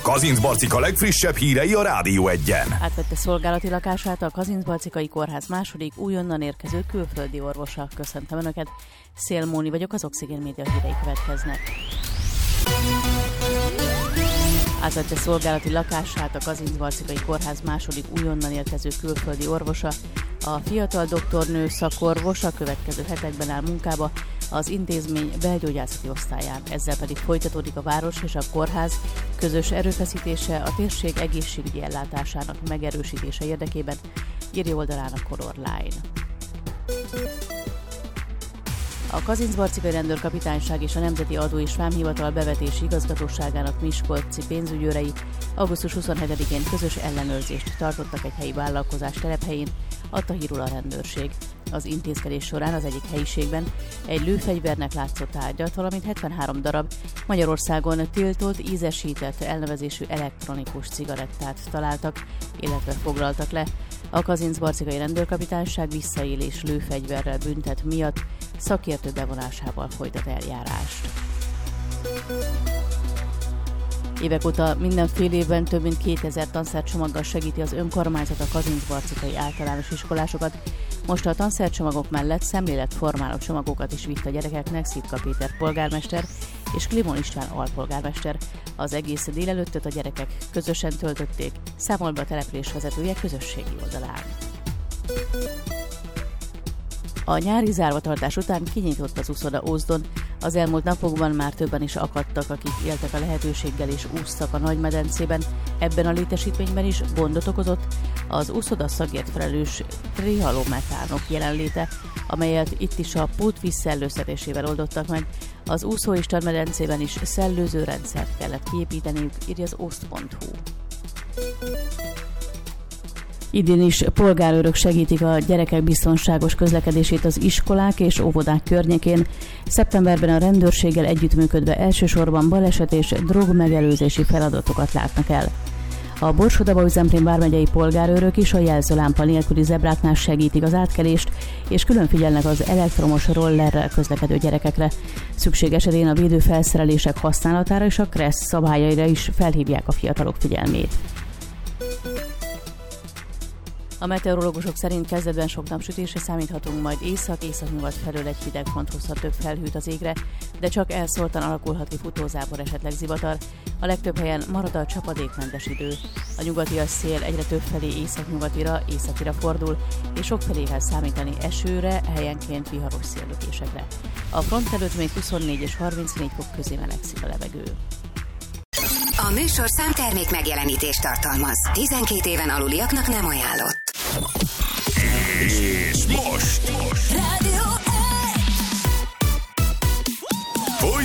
Kazincbarcika legfrissebb hírei a Rádió Egyen. Átvette szolgálati lakását a Kazincbarcikai Kórház második újonnan érkező külföldi orvosa. Köszöntöm Önöket, Szél Móni vagyok, az Oxigén Média hírei következnek. Átvette szolgálati lakását a Kazincbarcikai Kórház második újonnan érkező külföldi orvosa. A fiatal doktornő szakorvos a következő hetekben áll munkába az intézmény belgyógyászati osztályán. Ezzel pedig folytatódik a város és a kórház közös erőfeszítése a térség egészségügyi ellátásának megerősítése érdekében, írja oldalán a Color Line. A Kazincbarcikai Rendőrkapitányság és a Nemzeti Adó és Vámhivatal bevetési igazgatóságának miskolci pénzügyőrei augusztus 27-én közös ellenőrzést tartottak egy helyi vállalkozás telephelyén, adta hírul a rendőrség. Az intézkedés során az egyik helyiségben egy lőfegyvernek látszott tárgyat, valamint 73 darab Magyarországon tiltott, ízesített elnevezésű elektronikus cigarettát találtak, illetve foglaltak le. A Kazincbarcikai Rendőrkapitányság visszaélés lőfegyverrel büntet miatt szakértő bevonásával folytat eljárást. Évek óta minden fél évben több mint 2000 tanszercsomaggal segíti az önkormányzat a kazincbarcikai általános iskolásokat. Most a tanszercsomagok mellett szemléletformáló csomagokat is vitt a gyerekeknek Szitka Péter polgármester és Klimon István alpolgármester. Az egész délelőttöt a gyerekek közösen töltötték, számol be a település vezetője közösségi oldalán. A nyári zárvatartás után kinyitott az úszoda Ózdon. Az elmúlt napokban már többen is akadtak, akik éltek a lehetőséggel és úsztak a Nagymedencében. Ebben a létesítményben is gondot okozott az úszoda szakért felelős trihalometánok jelenléte, amelyet itt is a pultvíz szellőztetésével oldottak meg. Az úszóistenmedencében is szellőző rendszert kellett kiépíteniük, írja az oszt.hu. Idén is polgárőrök segítik a gyerekek biztonságos közlekedését az iskolák és óvodák környékén. Szeptemberben a rendőrséggel együttműködve elsősorban baleset és drogmegelőzési feladatokat látnak el. A Borsod-Abaúj-Zemplén vármegyei polgárőrök is a jelzőlámpa nélküli zebráknál segítik az átkelést, és külön figyelnek az elektromos rollerrel közlekedő gyerekekre. Szükség esetén a védőfelszerelések használatára és a KRESZ szabályaira is felhívják a fiatalok figyelmét. A meteorológusok szerint kezdetben sok napsütésre számíthatunk, majd észak-északnyugat felől egy hideg front hozhat több felhőt az égre, de csak elszórtan alakulhat ki futózápor, esetleg zivatar. A legtöbb helyen marad a csapadékmentes idő. A nyugatias szél egyre több felé északira fordul, és sokfelé kell számítani esőre, helyenként viharos széllökésekre. A front előtt még 24 és 34 fok közé melegszik a levegő. A műsor számtermék megjelenítést tartalmaz. 12 éven aluliaknak nem ajánlott. És most